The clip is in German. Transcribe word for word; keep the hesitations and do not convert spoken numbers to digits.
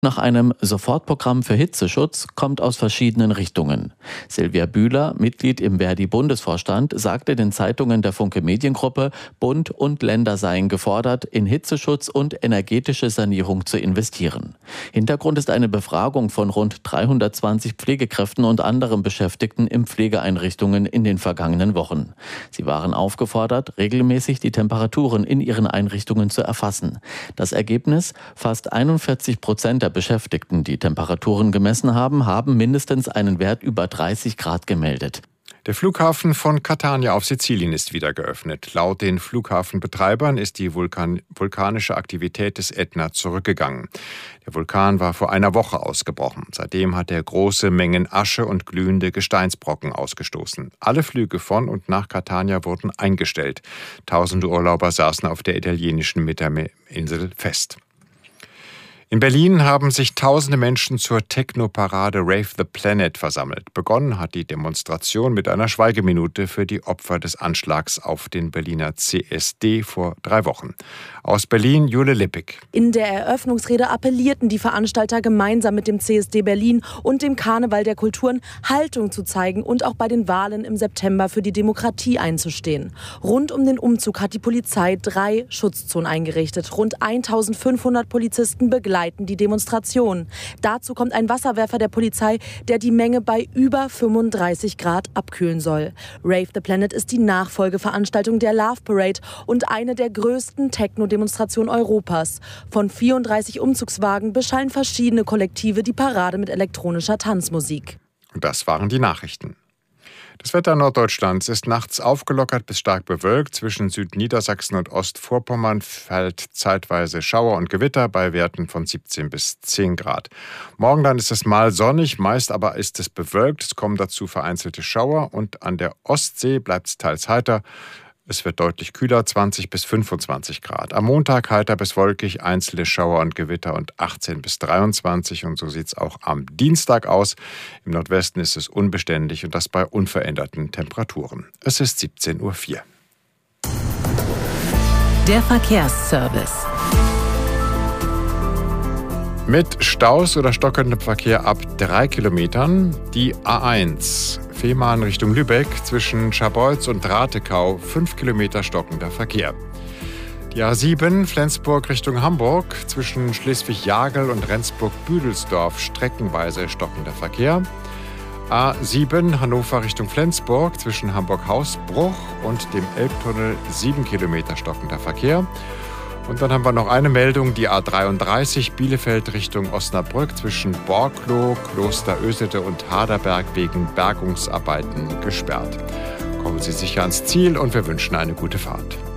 Nach einem Sofortprogramm für Hitzeschutz kommt aus verschiedenen Richtungen. Silvia Bühler, Mitglied im Verdi-Bundesvorstand, sagte den Zeitungen der Funke Mediengruppe, Bund und Länder seien gefordert, in Hitzeschutz und energetische Sanierung zu investieren. Hintergrund ist eine Befragung von rund dreihundertzwanzig Pflegekräften und anderen Beschäftigten in Pflegeeinrichtungen in den vergangenen Wochen. Sie waren aufgefordert, regelmäßig die Temperaturen in ihren Einrichtungen zu erfassen. Das Ergebnis: fast einundvierzig Prozent der Beschäftigten, die Temperaturen gemessen haben, haben mindestens einen Wert über dreißig Grad gemeldet. Der Flughafen von Catania auf Sizilien ist wieder geöffnet. Laut den Flughafenbetreibern ist die Vulkan- vulkanische Aktivität des Ätna zurückgegangen. Der Vulkan war vor einer Woche ausgebrochen. Seitdem hat er große Mengen Asche und glühende Gesteinsbrocken ausgestoßen. Alle Flüge von und nach Catania wurden eingestellt. Tausende Urlauber saßen auf der italienischen Mittelmeerinsel fest. In Berlin haben sich tausende Menschen zur Techno-Parade Rave the Planet versammelt. Begonnen hat die Demonstration mit einer Schweigeminute für die Opfer des Anschlags auf den Berliner C S D vor drei Wochen. Aus Berlin Jule Lippig. In der Eröffnungsrede appellierten die Veranstalter gemeinsam mit dem C S D Berlin und dem Karneval der Kulturen Haltung zu zeigen und auch bei den Wahlen im September für die Demokratie einzustehen. Rund um den Umzug hat die Polizei drei Schutzzonen eingerichtet. Rund eintausendfünfhundert Polizisten begleiten die Demonstration. Dazu kommt ein Wasserwerfer der Polizei, der die Menge bei über fünfunddreißig Grad abkühlen soll. Rave the Planet ist die Nachfolgeveranstaltung der Love Parade und eine der größten Techno-Demonstrationen Europas. Von vierunddreißig Umzugswagen beschallen verschiedene Kollektive die Parade mit elektronischer Tanzmusik. Und das waren die Nachrichten. Das Wetter Norddeutschlands ist nachts aufgelockert bis stark bewölkt. Zwischen Südniedersachsen und Ostvorpommern fällt zeitweise Schauer und Gewitter bei Werten von siebzehn bis zehn Grad. Morgen dann ist es mal sonnig, meist aber ist es bewölkt. Es kommen dazu vereinzelte Schauer und an der Ostsee bleibt es teils heiter. Es wird deutlich kühler, zwanzig bis fünfundzwanzig Grad. Am Montag heiter bis wolkig, einzelne Schauer und Gewitter und achtzehn bis dreiundzwanzig. Und so sieht es auch am Dienstag aus. Im Nordwesten ist es unbeständig und das bei unveränderten Temperaturen. Es ist siebzehn Uhr vier. Der Verkehrsservice. Mit Staus oder stockendem Verkehr ab drei Kilometern die A eins. Fehmarn Richtung Lübeck zwischen Scharbeutz und Ratekau fünf Kilometer stockender Verkehr. Die A sieben Flensburg Richtung Hamburg zwischen Schleswig-Jagel und Rendsburg-Büdelsdorf streckenweise stockender Verkehr. A sieben Hannover Richtung Flensburg zwischen Hamburg-Hausbruch und dem Elbtunnel sieben Kilometer stockender Verkehr. Und dann haben wir noch eine Meldung, die A dreiunddreißig Bielefeld Richtung Osnabrück zwischen Borkloh, Kloster Ösete und Haderberg wegen Bergungsarbeiten gesperrt. Kommen Sie sicher ans Ziel und wir wünschen eine gute Fahrt.